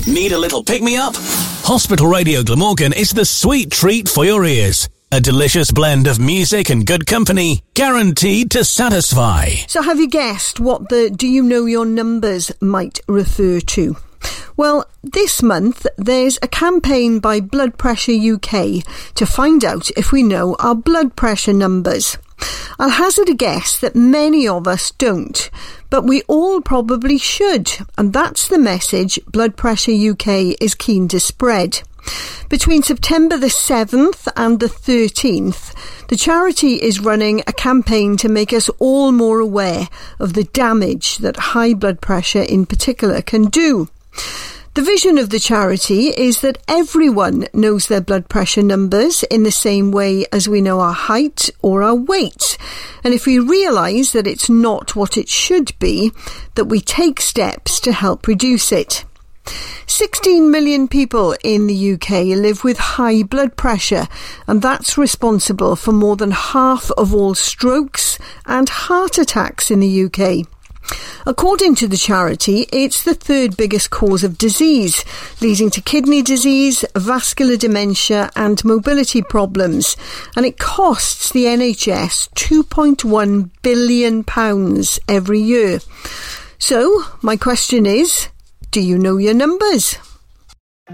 Need a little pick-me-up? Hospital Radio Glamorgan is the sweet treat for your ears. A delicious blend of music and good company, guaranteed to satisfy. So have you guessed what the Do You Know Your Numbers might refer to? Well, this month there's a campaign by Blood Pressure UK to find out if we know our blood pressure numbers. I'll hazard a guess that many of us don't, but we all probably should, and that's the message Blood Pressure UK is keen to spread. Between September the 7th and the 13th, the charity is running a campaign to make us all more aware of the damage that high blood pressure in particular can do. The vision of the charity is that everyone knows their blood pressure numbers in the same way as we know our height or our weight. And if we realise that it's not what it should be, that we take steps to help reduce it. 16 million people in the UK live with high blood pressure, and that's responsible for more than half of all strokes and heart attacks in the UK. According to the charity, it's the third biggest cause of disease, leading to kidney disease, vascular dementia and mobility problems, and it costs the NHS £2.1 billion every year. So, my question is, do you know your numbers?